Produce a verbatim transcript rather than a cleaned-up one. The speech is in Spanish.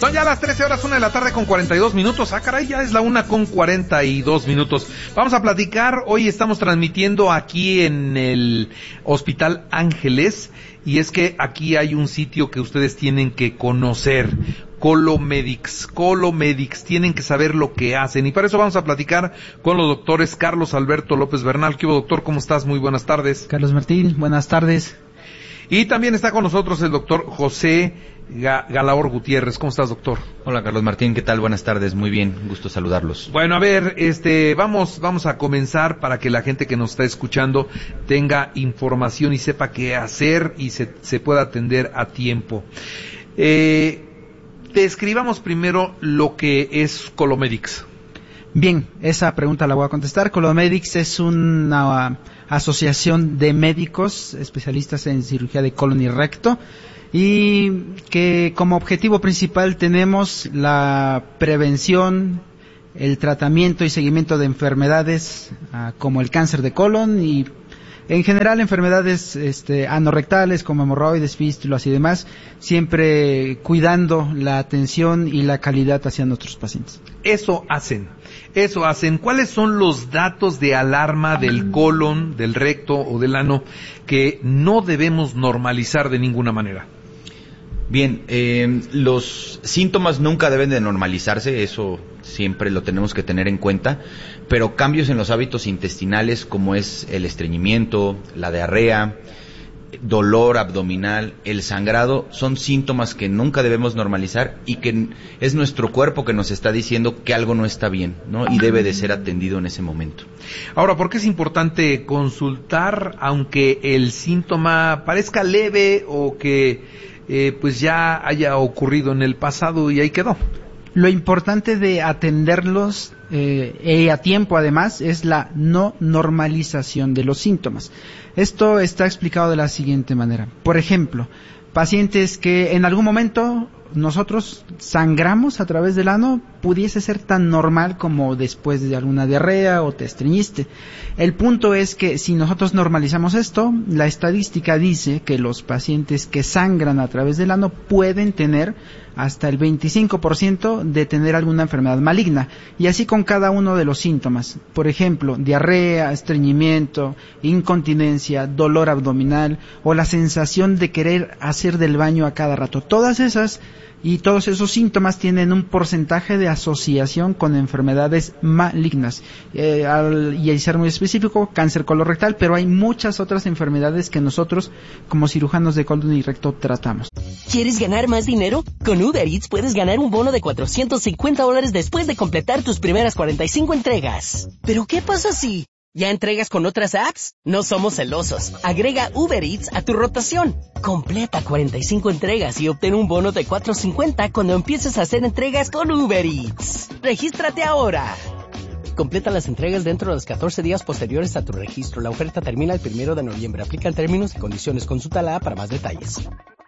Son ya las trece horas, una de la tarde con cuarenta y dos minutos. Ah, caray, ya es la una con cuarenta y dos minutos. Vamos a platicar. Hoy estamos transmitiendo aquí en el Hospital Ángeles. Y es que aquí hay un sitio que ustedes tienen que conocer. Colomedics, Colomedics, tienen que saber lo que hacen. Y para eso vamos a platicar con los doctores Carlos Alberto López Bernal. ¿Qué hubo, doctor? ¿Cómo estás? Muy buenas tardes. Carlos Martín, buenas tardes. Y también está con nosotros el doctor José Galaor Gutiérrez. ¿Cómo estás, doctor? Hola, Carlos Martín, ¿qué tal? Buenas tardes, muy bien, gusto saludarlos. Bueno, a ver, este, vamos, vamos a comenzar para que la gente que nos está escuchando tenga información y sepa qué hacer y se, se pueda atender a tiempo. Eh, describamos primero lo que es Colomedics. Bien, esa pregunta la voy a contestar. Colomedics es una asociación de médicos especialistas en cirugía de colon y recto y que como objetivo principal tenemos la prevención, el tratamiento y seguimiento de enfermedades uh, como el cáncer de colon y en general enfermedades este, anorrectales como hemorroides, fístulas y demás, siempre cuidando la atención y la calidad hacia nuestros pacientes. Eso hacen, eso hacen. ¿Cuáles son los datos de alarma del colon, del recto o del ano que no debemos normalizar de ninguna manera? Bien, eh, los síntomas nunca deben de normalizarse, eso siempre lo tenemos que tener en cuenta, pero cambios en los hábitos intestinales como es el estreñimiento, la diarrea, dolor abdominal, el sangrado, son síntomas que nunca debemos normalizar y que es nuestro cuerpo que nos está diciendo que algo no está bien, ¿no? Y debe de ser atendido en ese momento. Ahora, ¿por qué es importante consultar aunque el síntoma parezca leve o que eh, pues ya haya ocurrido en el pasado y ahí quedó? Lo importante de atenderlos eh, y a tiempo además es la no normalización de los síntomas. Esto está explicado de la siguiente manera. Por ejemplo, pacientes que en algún momento nosotros sangramos a través del ano, pudiese ser tan normal como después de alguna diarrea o te estreñiste. El punto es que si nosotros normalizamos esto, la estadística dice que los pacientes que sangran a través del ano pueden tener hasta el veinticinco por ciento de tener alguna enfermedad maligna, y así con cada uno de los síntomas. Por ejemplo, diarrea, estreñimiento, incontinencia, dolor abdominal o la sensación de querer hacer del baño a cada rato. Todas esas y todos esos síntomas tienen un porcentaje de asociación con enfermedades malignas. Eh, al, y al ser muy específico, cáncer colorectal, pero hay muchas otras enfermedades que nosotros, como cirujanos de colon y recto, tratamos. ¿Quieres ganar más dinero? Con Uber Eats puedes ganar un bono de cuatrocientos cincuenta dólares después de completar tus primeras cuarenta y cinco entregas. ¿Pero qué pasa si ya entregas con otras apps? No somos celosos. Agrega Uber Eats a tu rotación. Completa cuarenta y cinco entregas y obtén un bono de cuatrocientos cincuenta cuando empieces a hacer entregas con Uber Eats. ¡Regístrate ahora! Completa las entregas dentro de los catorce días posteriores a tu registro. La oferta termina el primero de noviembre. Aplican términos y condiciones. Consulta la app para más detalles.